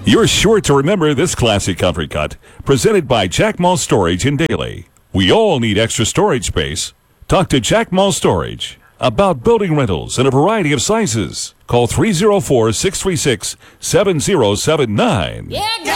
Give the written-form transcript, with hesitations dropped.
You're sure to remember this classic country cut, presented by Jack Mall Storage in Daly. We all need extra storage space. Talk to Jack Mall Storage about building rentals in a variety of sizes. Call 304-636-7079. Yeah,